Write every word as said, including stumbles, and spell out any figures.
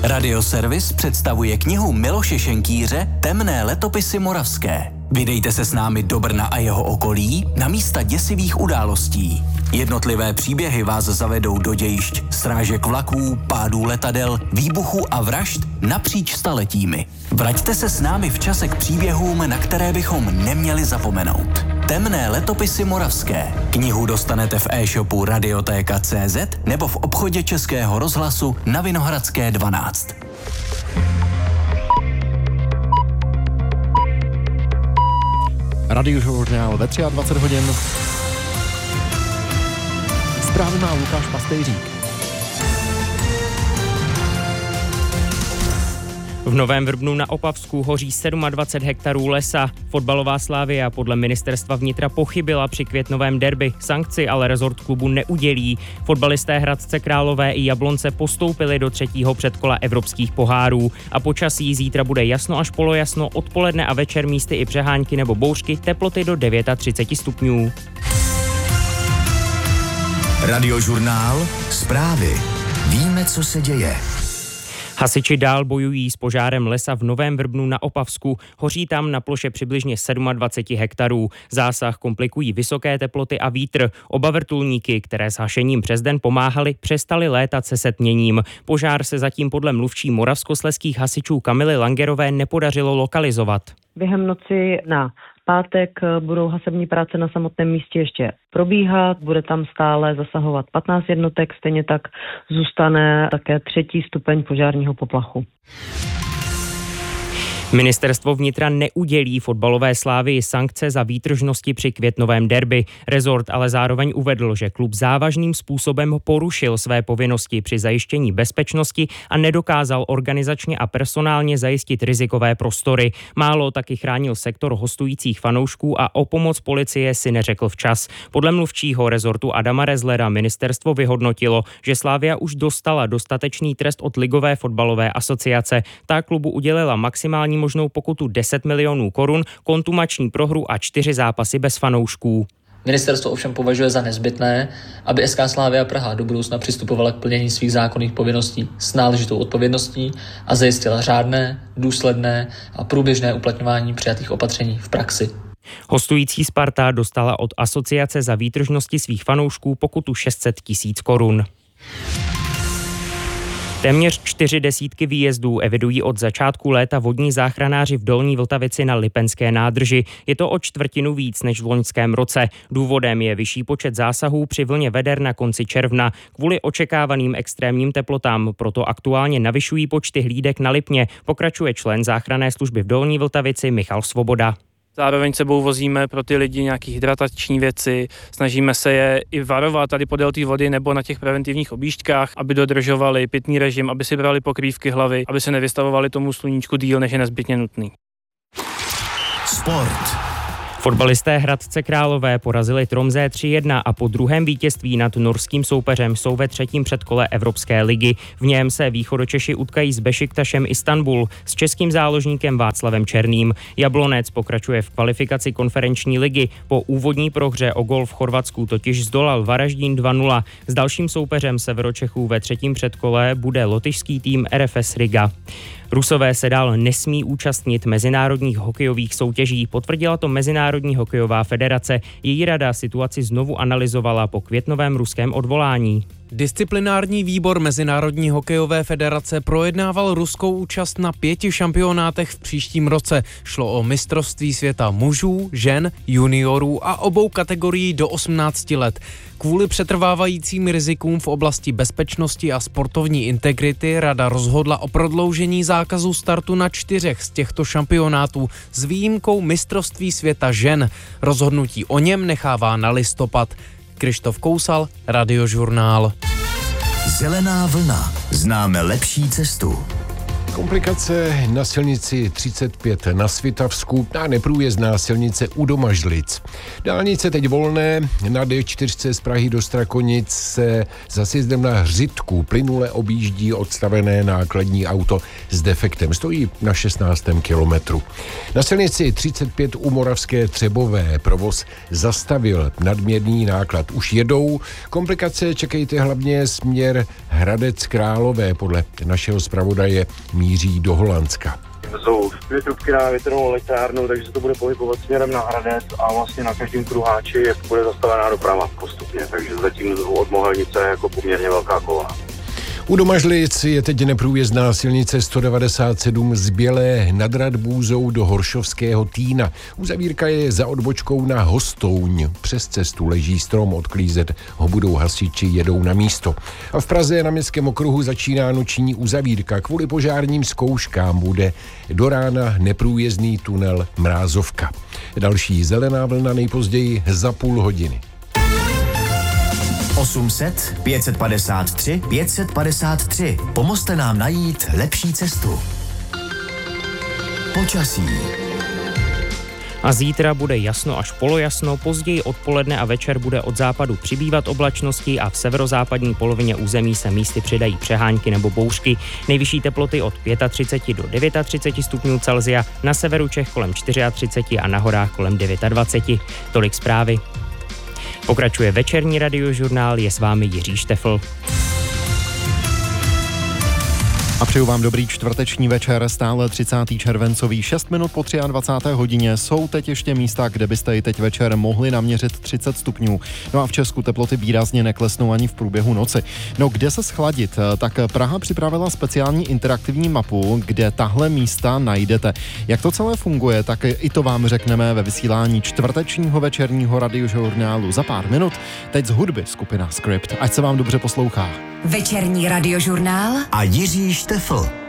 Radioservis představuje knihu Miloše Šenkýře Temné letopisy moravské. Vydejte se s námi do Brna a jeho okolí na místa děsivých událostí. Jednotlivé příběhy vás zavedou do dějišť srážek vlaků, pádů letadel, výbuchů a vražd napříč staletími. Vraťte se s námi v čase k příběhům, na které bychom neměli zapomenout. Temné letopisy moravské. Knihu dostanete v e-shopu Radiotéka tečka cé zet nebo v obchodě Českého rozhlasu na Vinohradské dvanáct. Radiožurnál ve dvacet tři hodin. Zprávy má Lukáš Pastejřík. V Novém Vrbnu na Opavsku hoří dvacet sedm hektarů lesa. Fotbalová Slavia podle ministerstva vnitra pochybila při květnovém derby. Sankci ale rezort klubu neudělí. Fotbalisté Hradce Králové i Jablonce postoupili do třetího předkola evropských pohárů. A počasí zítra bude jasno až polojasno, odpoledne a večer místy i přehánky nebo bouřky, teploty do třicet devět stupňů. Radiožurnál, zprávy. Víme, co se děje. Hasiči dál bojují s požárem lesa v Novém Vrbnu na Opavsku. Hoří tam na ploše přibližně dvacet sedm hektarů. Zásah komplikují vysoké teploty a vítr. Oba vrtulníky, které s hašením přes den pomáhaly, přestaly létat se setměním. Požár se zatím podle mluvčí moravskoslezských hasičů Kamily Langerové nepodařilo lokalizovat. Během noci na pátek budou hasební práce na samotném místě ještě probíhat, bude tam stále zasahovat patnáct jednotek, stejně tak zůstane také třetí stupeň požárního poplachu. Ministerstvo vnitra neudělí fotbalové Slavii sankce za výtržnosti při květnovém derby. Rezort ale zároveň uvedl, že klub závažným způsobem porušil své povinnosti při zajištění bezpečnosti a nedokázal organizačně a personálně zajistit rizikové prostory. Málo taky chránil sektor hostujících fanoušků a o pomoc policie si neřekl včas. Podle mluvčího rezortu Adama Rezlera ministerstvo vyhodnotilo, že Slavia už dostala dostatečný trest od Ligové fotbalové asociace. Ta klubu udělila maximální možnou pokutu deset milionů korun, kontumační prohru a čtyři zápasy bez fanoušků. Ministerstvo ovšem považuje za nezbytné, aby es ká Slavia Praha do budoucna přistupovala k plnění svých zákonných povinností s náležitou odpovědností a zajistila řádné, důsledné a průběžné uplatňování přijatých opatření v praxi. Hostující Sparta dostala od asociace za výtržnosti svých fanoušků pokutu šest set tisíc korun. Téměř čtyři desítky výjezdů evidují od začátku léta vodní záchranáři v Dolní Vltavici na Lipenské nádrži. Je to o čtvrtinu víc než v loňském roce. Důvodem je vyšší počet zásahů při vlně veder na konci června. Kvůli očekávaným extrémním teplotám proto aktuálně navyšují počty hlídek na Lipně, pokračuje člen záchranné služby v Dolní Vltavici Michal Svoboda. Zároveň sebou vozíme pro ty lidi nějaké hydratační věci, snažíme se je i varovat tady podél té vody nebo na těch preventivních objížďkách, aby dodržovali pitný režim, aby si brali pokrývky hlavy, aby se nevystavovali tomu sluníčku díl, než je nezbytně nutný. Sport. Fotbalisté Hradce Králové porazili Tromsø tři jedna a po druhém vítězství nad norským soupeřem jsou ve třetím předkole Evropské ligy. V něm se Východočeši utkají s Bešiktašem Istanbul s českým záložníkem Václavem Černým. Jablonec pokračuje v kvalifikaci konferenční ligy. Po úvodní prohře o gól v Chorvatsku totiž zdolal Varaždín dva nula. S dalším soupeřem Severočechů ve třetím předkole bude lotyšský tým er ef es Riga. Rusové se dál nesmí účastnit mezinárodních hokejových soutěží, potvrdila to Mezinárodní hokejová federace. Její rada situaci znovu analyzovala po květnovém ruském odvolání. Disciplinární výbor Mezinárodní hokejové federace projednával ruskou účast na pěti šampionátech v příštím roce. Šlo o mistrovství světa mužů, žen, juniorů a obou kategorií do osmnácti let. Kvůli přetrvávajícím rizikům v oblasti bezpečnosti a sportovní integrity rada rozhodla o prodloužení zákazu startu na čtyřech z těchto šampionátů s výjimkou mistrovství světa žen. Rozhodnutí o něm nechává na listopad. Krištof Kousal, Radiožurnál. Zelená vlna. Známe lepší cestu. Komplikace na silnici třicet pět na Svitavsku a neprůjezdná silnice u Domažlic. Dálnice teď volné, na D čtyři z Prahy do Strakonic se za sjezdem na Hřitku plynule objíždí odstavené nákladní auto s defektem. Stojí na šestnáctém kilometru. Na silnici třicet pět u Moravské Třebové provoz zastavil, nadměrný náklad už jedou. Komplikace čekejte hlavně směr Hradec Králové, podle našeho zpravodaje míří do Holandska. Jsou dvě trubky na větrnou elektrárnu, takže se to bude pohybovat směrem na Hradec a vlastně na každém kruháči bude zastavená doprava postupně, takže zatím od Mohelnice je jako poměrně velká kolona. U Domažlic je teď neprůjezdná silnice sto devadesát sedm z Bělé nad Radbůzou do Horšovského Týna. Uzavírka je za odbočkou na Hostouň. Přes cestu leží strom, odklízet ho budou hasiči, jedou na místo. A v Praze na Městském okruhu začíná noční uzavírka. Kvůli požárním zkouškám bude do rána neprůjezdný tunel Mrázovka. Další zelená vlna nejpozději za půl hodiny. osm set, pět set padesát tři, pět set padesát tři. Pomozte nám najít lepší cestu. Počasí. A zítra bude jasno až polojasno, později odpoledne a večer bude od západu přibývat oblačností a v severozápadní polovině území se místy přidají přehánky nebo bouřky. Nejvyšší teploty od třicet pět do třicet devět stupňů Celsia, na severu Čech kolem třicet čtyři a na horách kolem dvacet devět. Tolik zprávy. Pokračuje večerní radiožurnál, je s vámi Jiří Štefl. A přeju vám dobrý čtvrteční večer, stále třicátého červencový, šest minut po dvacáté třetí hodině. Jsou teď ještě místa, kde byste i teď večer mohli naměřit třicet stupňů. No a v Česku teploty výrazně neklesnou ani v průběhu noci. No kde se schladit? Tak Praha připravila speciální interaktivní mapu, kde tahle místa najdete. Jak to celé funguje, tak i to vám řekneme ve vysílání čtvrtečního večerního radiožurnálu za pár minut. Teď z hudby skupina Script. Ať se vám dobře poslouchá. Večerní radiožurnál a Jiří Štefl.